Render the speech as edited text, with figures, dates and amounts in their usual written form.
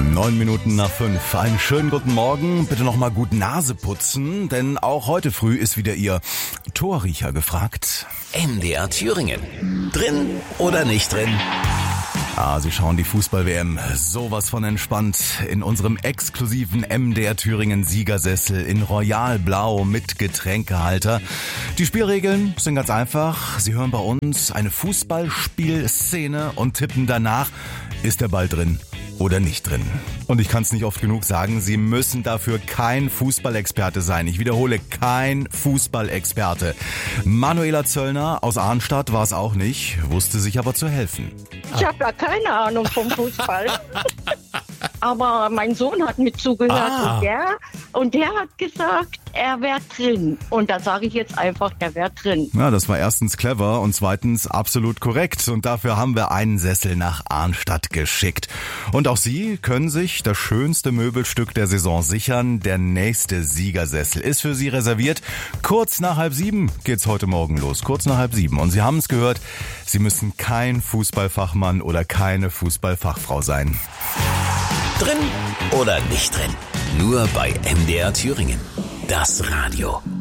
9:09. Einen schönen guten Morgen. Bitte nochmal gut Nase putzen, denn auch heute früh ist wieder Ihr Torriecher gefragt. MDR Thüringen. Drin oder nicht drin? Sie schauen die Fußball-WM sowas von entspannt in unserem exklusiven MDR Thüringen Siegersessel in Royal Blau mit Getränkehalter. Die Spielregeln sind ganz einfach. Sie hören bei uns eine Fußballspielszene und tippen danach, ist der Ball drin oder nicht drin. Und ich kann es nicht oft genug sagen, Sie müssen dafür kein Fußballexperte sein. Ich wiederhole, kein Fußballexperte. Manuela Zöllner aus Arnstadt war es auch nicht, wusste sich aber zu helfen. Ich habe ja keine Ahnung vom Fußball. Aber mein Sohn hat mit zugehört und der hat gesagt, er wäre drin. Und da sage ich jetzt einfach, er wäre drin. Ja, das war erstens clever und zweitens absolut korrekt. Und dafür haben wir einen Sessel nach Arnstadt geschickt. Und auch Sie können sich das schönste Möbelstück der Saison sichern. Der nächste Siegersessel ist für Sie reserviert. Kurz nach 6:30 geht's heute Morgen los. Kurz nach 6:30. Und Sie haben es gehört, Sie müssen kein Fußballfachmann oder keine Fußballfachfrau sein. Drin oder nicht drin? Nur bei MDR Thüringen. Das Radio.